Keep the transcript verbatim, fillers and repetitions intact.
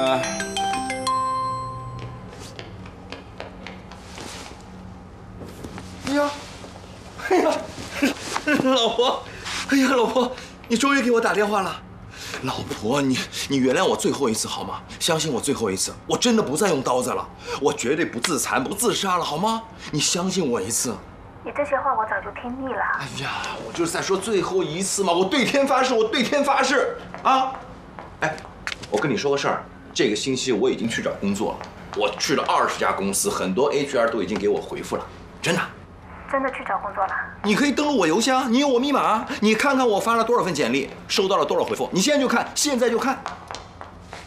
呃。哎呀，哎呀，老婆，哎呀，老婆，你终于给我打电话了。老婆，你你原谅我最后一次好吗？相信我最后一次，我真的不再用刀子了，我绝对不自残不自杀了好吗？你相信我一次。 你这些话我早就听腻了。 哎呀，我就是在说最后一次嘛，我对天发誓，我对天发誓啊！哎，我跟你说个事儿，这个星期我已经去找工作了，我去了二十家公司，很多 H R 都已经给我回复了，真的。 真的去找工作了？ 你可以登录我邮箱，你有我密码，你看看我发了多少份简历，收到了多少回复，你现在就看，现在就看。